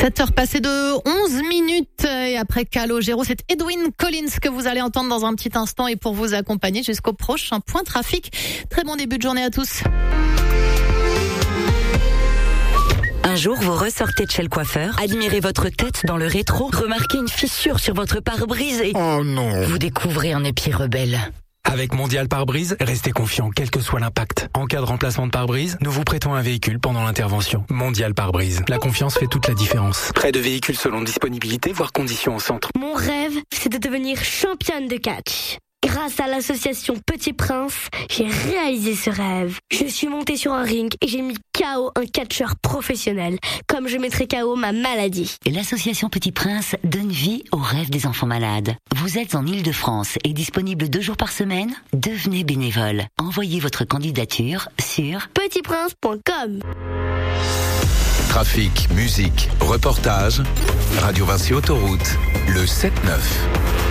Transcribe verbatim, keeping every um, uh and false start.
sept heures passées de onze minutes et après Calogero, c'est Edwyn Collins que vous allez entendre dans un petit instant et pour vous accompagner jusqu'au prochain point trafic. Très bon début de journée à tous. Un jour, vous ressortez de chez le coiffeur, admirez votre tête dans le rétro, remarquez une fissure sur votre pare-brise et... Oh non! Vous découvrez un épi rebelle. Avec Mondial Pare-Brise, restez confiant quel que soit l'impact. En cas de remplacement de pare-brise, nous vous prêtons un véhicule pendant l'intervention. Mondial Pare-Brise. La confiance fait toute la différence. Prêt de véhicules selon disponibilité, voire conditions au centre. Mon rêve, c'est de devenir championne de catch. Grâce à l'association Petit Prince, j'ai réalisé ce rêve. Je suis montée sur un ring et j'ai mis K O un catcheur professionnel, comme je mettrai K O ma maladie. L'association Petit Prince donne vie aux rêves des enfants malades. Vous êtes en Île-de-France et disponible deux jours par semaine? Devenez bénévole. Envoyez votre candidature sur petit prince point com. Trafic, musique, reportage, Radio Vinci Autoroute, le sept neuf.